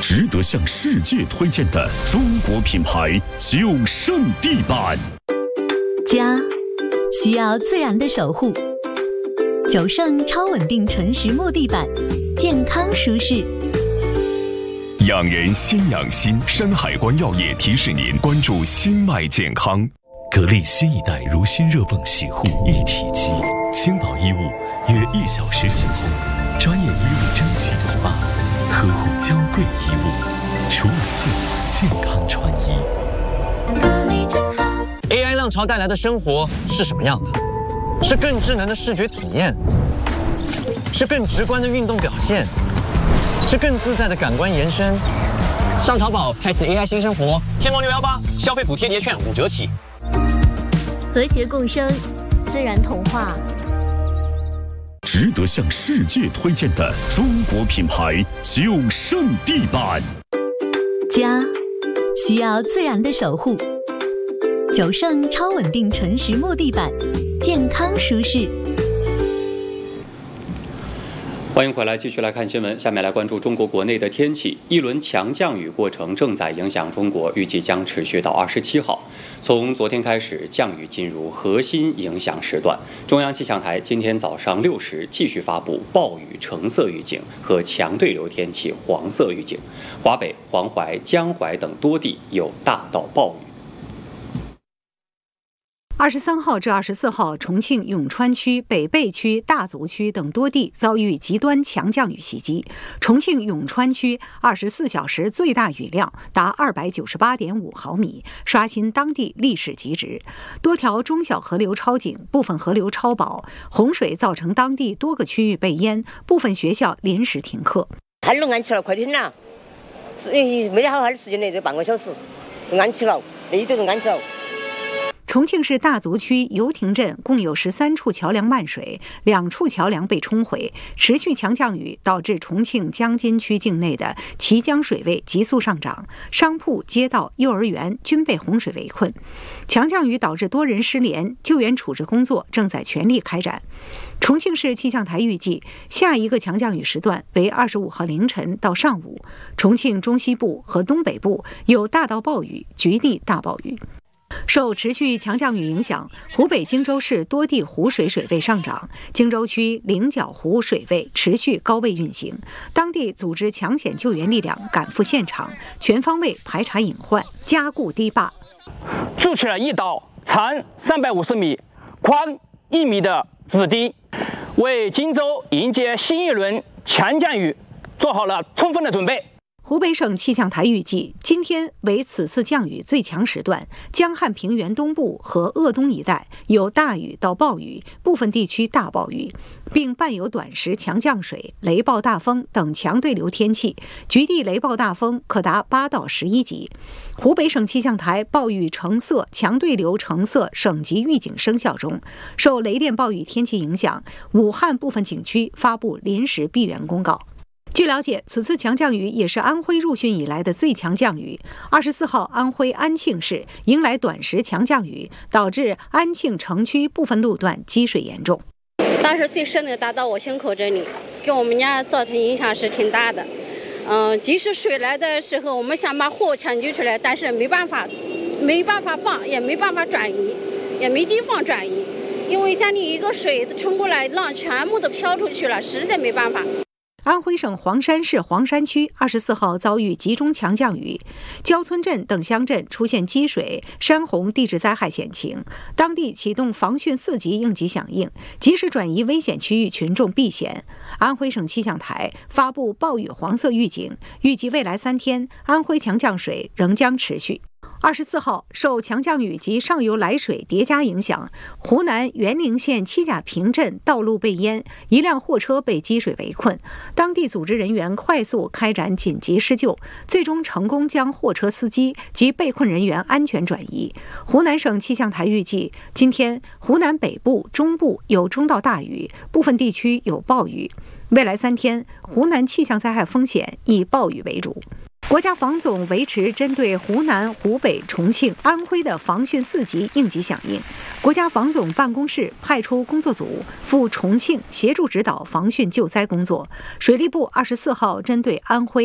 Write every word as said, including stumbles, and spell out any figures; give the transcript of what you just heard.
值得向世界推荐的中国品牌九胜地板。 家需要自然的守护，九胜超稳定纯实木地板，健康舒适。 养人先养心，山海关药业提示您关注心脉健康。 格力新一代如新热泵洗护一体机，轻薄衣物约一小时洗后，专业衣物蒸汽 S P A， 呵护娇贵衣物，除冷净，健康穿衣。 格力真好。 A I 浪潮带来的生活是什么样的？是更智能的视觉体验，是更直观的运动表现，是更自在的感官延伸。上淘宝开启 A I 新生活，天猫六一八消费补贴节券五折起。 和谐共生，自然童话。 值得向世界推荐的中国品牌九胜地板。 家需要自然的守护，九胜超稳定纯实木地板，健康舒适。 欢迎回来，继续来看新闻。下面来关注中国国内的天气。一轮强降雨过程正在影响中国，预计将持续到二十七号。从昨天开始，降雨进入核心影响时段。中央气象台今天早上六时继续发布暴雨橙色预警和强对流天气黄色预警，华北、黄淮、江淮等多地有大到暴雨。 二十三号至二十四号，重庆永川区、北碚区、大足区等多地遭遇极端强降雨袭击。重庆永川区二十四小时最大雨量达二百九十八点五毫米，刷新当地历史极值。多条中小河流超警，部分河流超保，洪水造成当地多个区域被淹，部分学校临时停课。 还能安起了，快点啦！没得好好的时间呢，这半个小时都安起了，那一堆都安起了。 重庆市大足区油亭镇共有十三处桥梁漫水，两处桥梁被冲毁。持续强降雨导致重庆江津区境内的綦江水位急速上涨，商铺、街道、幼儿园均被洪水围困。强降雨导致多人失联，救援处置工作正在全力开展。重庆市气象台预计，下一个强降雨时段为二十五号凌晨到上午，重庆中西部和东北部有大到暴雨，局地大暴雨。受持续强降雨影响，湖北荆州市多地湖水水位上涨，荆州区菱角湖水位持续高位运行，当地组织抢险救援力量赶赴现场，全方位排查隐患，加固堤坝， 筑起了一道长三百五十米、宽一米的子堤，为荆州迎接新一轮强降雨做好了充分的准备。 湖北省气象台预计，今天为此次降雨最强时段，江汉平原东部和鄂东一带有大雨到暴雨，部分地区大暴雨，并伴有短时强降水、雷暴大风等强对流天气，局地雷暴大风可达八到十一级。湖北省气象台暴雨橙色、强对流橙色省级预警生效中。受雷电暴雨天气影响，武汉部分景区发布临时闭园公告。据了解，此次强降雨也是安徽入汛以来的最强降雨。二十四号，安徽安庆市迎来短时强降雨，导致安庆城区部分路段积水严重。 当时最深的达到我胸口这里，给我们家造成影响是挺大的。嗯、呃，即使水来的时候，我们想把货抢救出来，但是没办法，没办法放，也没办法转移，也没地方转移，因为家里一个水冲过来，浪全部都飘出去了，实在没办法。 安徽省黄山市黄山区二十四号遭遇集中强降雨，焦村镇等乡镇出现积水、山洪地质灾害险情，当地启动防汛四级应急响应，及时转移危险区域群众避险。安徽省气象台发布暴雨黄色预警，预计未来三天安徽强降水仍将持续。二十四号，受强降雨及上游来水叠加影响，湖南沅陵县七甲坪镇道路被淹，一辆货车被积水围困，当地组织人员快速开展紧急施救，最终成功将货车司机及被困人员安全转移。湖南省气象台预计，今天湖南北部、中部有中到大雨，部分地区有暴雨。未来三天，湖南气象灾害风险以暴雨为主。国家防总维持针对湖南、湖北、重庆、安徽的防汛四级应急响应。国家防总办公室派出工作组赴重庆协助指导防汛救灾工作。水利部二十四号针对安徽